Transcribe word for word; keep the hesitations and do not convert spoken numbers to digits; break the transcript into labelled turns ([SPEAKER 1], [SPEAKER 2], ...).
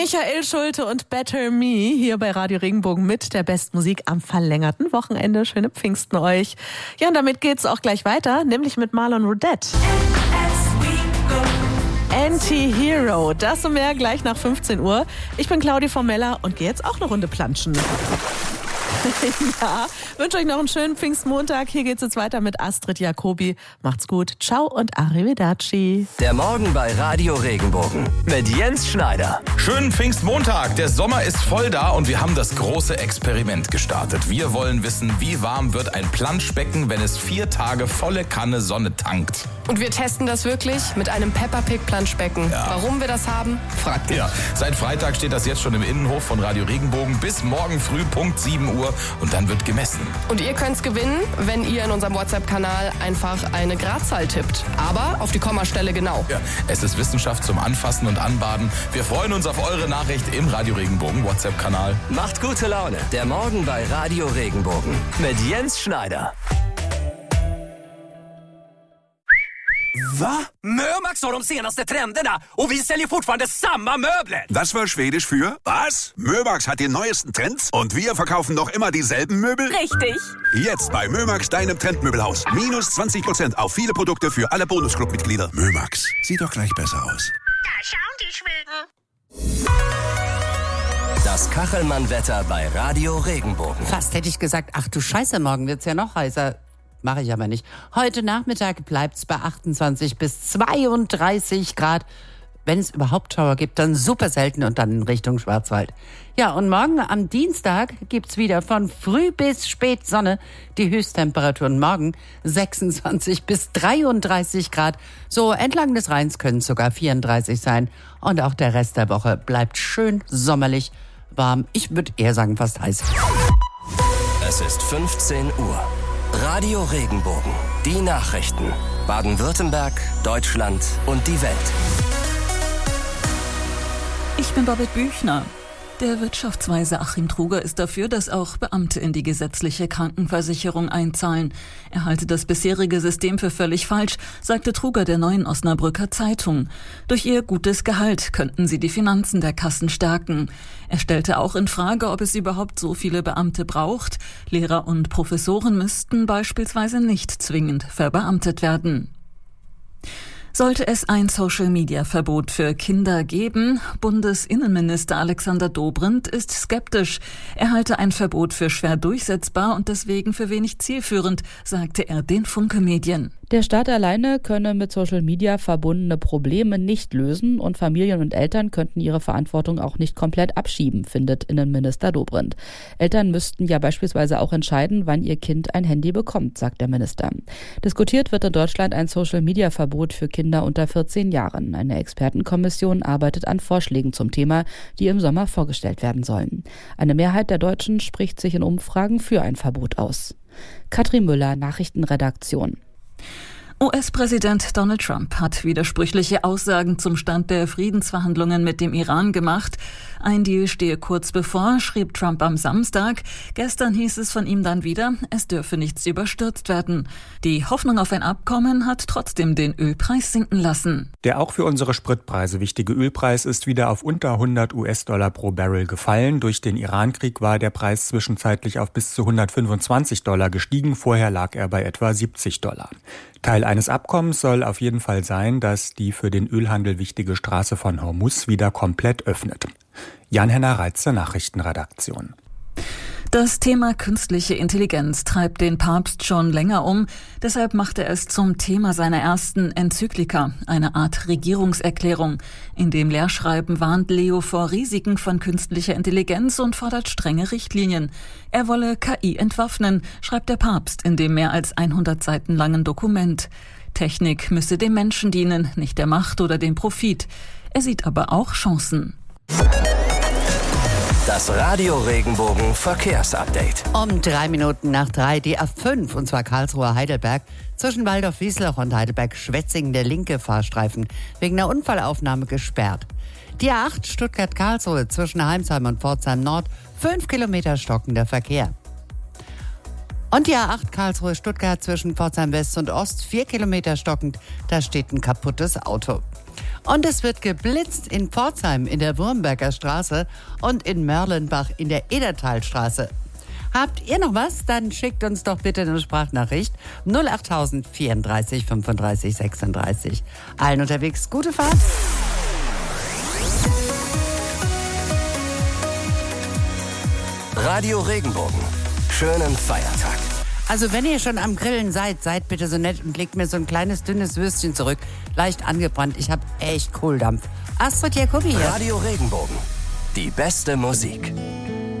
[SPEAKER 1] Michael Schulte und Better Me hier bei Radio Regenbogen mit der besten Musik am verlängerten Wochenende. Schöne Pfingsten euch. Ja, und damit geht's auch gleich weiter, nämlich mit Marlon Roudette. Anti-Hero, das und mehr gleich nach fünfzehn Uhr. Ich bin Claudia Formella und gehe jetzt auch eine Runde planschen. Ja, wünsche euch noch einen schönen Pfingstmontag. Hier geht's jetzt weiter mit Astrid Jacobi. Macht's gut. Ciao und Arrivederci.
[SPEAKER 2] Der Morgen bei Radio Regenbogen mit Jens Schneider.
[SPEAKER 3] Schönen Pfingstmontag. Der Sommer ist voll da und wir haben das große Experiment gestartet. Wir wollen wissen, wie warm wird ein Planschbecken, wenn es vier Tage volle Kanne Sonne tankt.
[SPEAKER 4] Und wir testen das wirklich mit einem Peppa Pig Planschbecken. Ja. Warum wir das haben, fragt mich.
[SPEAKER 3] Ja, seit Freitag steht das jetzt schon im Innenhof von Radio Regenbogen bis morgen früh Punkt sieben Uhr und dann wird gemessen.
[SPEAKER 4] Und ihr könnt's gewinnen, wenn ihr in unserem WhatsApp-Kanal einfach eine Gradzahl tippt. Aber auf die Kommastelle genau.
[SPEAKER 3] Ja, es ist Wissenschaft zum Anfassen und Anbaden. Wir freuen uns auf eure Nachricht im Radio Regenbogen WhatsApp-Kanal.
[SPEAKER 2] Macht gute Laune. Der Morgen bei Radio Regenbogen mit Jens Schneider.
[SPEAKER 5] Va? Mömax har de senaste trenderna och vi säljer fortfarande samma möbler.
[SPEAKER 6] Das war Schwedisch für was? Mömax hat die neuesten Trends und wir verkaufen noch immer dieselben Möbel?
[SPEAKER 7] Richtig.
[SPEAKER 6] Jetzt bei Mömax, deinem Trendmöbelhaus. Minus zwanzig Prozent auf viele Produkte für alle Bonusclub-Mitglieder. Mömax, sieht doch gleich besser aus.
[SPEAKER 7] Da schauen die Schweden.
[SPEAKER 2] Das Kachelmann-Wetter bei Radio Regenbogen.
[SPEAKER 8] Fast hätte ich gesagt, ach du Scheiße, morgen wird's ja noch heißer. Mache ich aber nicht. Heute Nachmittag bleibt's bei achtundzwanzig bis zweiunddreißig Grad. Wenn es überhaupt Schauer gibt, dann super selten und dann in Richtung Schwarzwald. Ja, und morgen am Dienstag gibt's wieder von früh bis spät Sonne. Die Höchsttemperaturen morgen sechsundzwanzig bis dreiunddreißig Grad. So entlang des Rheins können es sogar vierunddreißig sein. Und auch der Rest der Woche bleibt schön sommerlich warm. Ich würde eher sagen fast heiß.
[SPEAKER 2] Es ist fünfzehn Uhr. Radio Regenbogen. Die Nachrichten. Baden-Württemberg, Deutschland und die Welt.
[SPEAKER 9] Ich bin Babette Büchner. Der Wirtschaftsweise Achim Truger ist dafür, dass auch Beamte in die gesetzliche Krankenversicherung einzahlen. Er halte das bisherige System für völlig falsch, sagte Truger der Neuen Osnabrücker Zeitung. Durch ihr gutes Gehalt könnten sie die Finanzen der Kassen stärken. Er stellte auch in Frage, ob es überhaupt so viele Beamte braucht. Lehrer und Professoren müssten beispielsweise nicht zwingend verbeamtet werden. Sollte es ein Social-Media-Verbot für Kinder geben? Bundesinnenminister Alexander Dobrindt ist skeptisch. Er halte ein Verbot für schwer durchsetzbar und deswegen für wenig zielführend, sagte er den Funke-Medien.
[SPEAKER 10] Der Staat alleine könne mit Social Media verbundene Probleme nicht lösen und Familien und Eltern könnten ihre Verantwortung auch nicht komplett abschieben, findet Innenminister Dobrindt. Eltern müssten ja beispielsweise auch entscheiden, wann ihr Kind ein Handy bekommt, sagt der Minister. Diskutiert wird in Deutschland ein Social Media Verbot für Kinder unter vierzehn Jahren. Eine Expertenkommission arbeitet an Vorschlägen zum Thema, die im Sommer vorgestellt werden sollen. Eine Mehrheit der Deutschen spricht sich in Umfragen für ein Verbot aus. Katrin Müller, Nachrichtenredaktion.
[SPEAKER 9] U S-Präsident Donald Trump hat widersprüchliche Aussagen zum Stand der Friedensverhandlungen mit dem Iran gemacht. Ein Deal stehe kurz bevor, schrieb Trump am Samstag. Gestern hieß es von ihm dann wieder, es dürfe nichts überstürzt werden. Die Hoffnung auf ein Abkommen hat trotzdem den Ölpreis sinken lassen.
[SPEAKER 11] Der auch für unsere Spritpreise wichtige Ölpreis ist wieder auf unter hundert US-Dollar pro Barrel gefallen. Durch den Iran-Krieg war der Preis zwischenzeitlich auf bis zu hundertfünfundzwanzig Dollar gestiegen. Vorher lag er bei etwa siebzig Dollar. Teil eines Abkommens soll auf jeden Fall sein, dass die für den Ölhandel wichtige Straße von Hormuz wieder komplett öffnet. Jan-Henner Reitze, Nachrichtenredaktion.
[SPEAKER 9] Das Thema künstliche Intelligenz treibt den Papst schon länger um. Deshalb macht er es zum Thema seiner ersten Enzyklika, eine Art Regierungserklärung. In dem Lehrschreiben warnt Leo vor Risiken von künstlicher Intelligenz und fordert strenge Richtlinien. Er wolle K I entwaffnen, schreibt der Papst in dem mehr als hundert Seiten langen Dokument. Technik müsse dem Menschen dienen, nicht der Macht oder dem Profit. Er sieht aber auch Chancen.
[SPEAKER 2] Das Radio Regenbogen Verkehrsupdate.
[SPEAKER 8] Um drei Minuten nach drei die A fünf, und zwar Karlsruhe-Heidelberg. Zwischen Waldorf-Wiesloch und Heidelberg-Schwetzingen der linke Fahrstreifen wegen einer Unfallaufnahme gesperrt. Die A acht Stuttgart-Karlsruhe zwischen Heimsheim und Pforzheim-Nord, fünf Kilometer stockender Verkehr. Und die A acht Karlsruhe-Stuttgart zwischen Pforzheim-West und Ost, vier Kilometer stockend, da steht ein kaputtes Auto. Und es wird geblitzt in Pforzheim in der Wurmberger Straße und in Mörlenbach in der Edertalstraße. Habt ihr noch was? Dann schickt uns doch bitte eine Sprachnachricht null acht null null vierunddreißig fünfunddreißig sechsunddreißig. Allen unterwegs gute Fahrt.
[SPEAKER 2] Radio Regenbogen. Schönen Feiertag.
[SPEAKER 8] Also wenn ihr schon am Grillen seid, seid bitte so nett und legt mir so ein kleines dünnes Würstchen zurück. Leicht angebrannt, ich habe echt Kohldampf. Astrid Jacobi hier.
[SPEAKER 2] Radio Regenbogen. Die beste Musik.